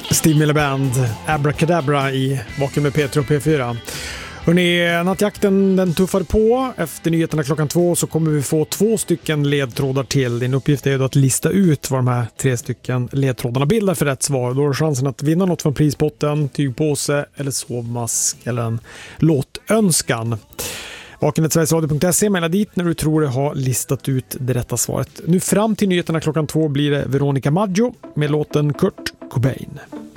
Steve Miller Band, Abracadabra i Vaken med P3 och P4. Hörrni, nattjakten den tuffar på. Efter nyheterna klockan 2 så kommer vi få 2 stycken ledtrådar till. Din uppgift är ju då att lista ut vad de här 3 stycken ledtrådarna bildar för rätt svar. Då har du chansen att vinna något från prispotten, tygpåse eller sovmask eller en låtönskan. Vaken@sverigesradio.se, mejla dit när du tror dig ha listat ut det rätta svaret. Nu fram till nyheterna klockan 2 blir det Veronica Maggio med låten Kurt Cobain.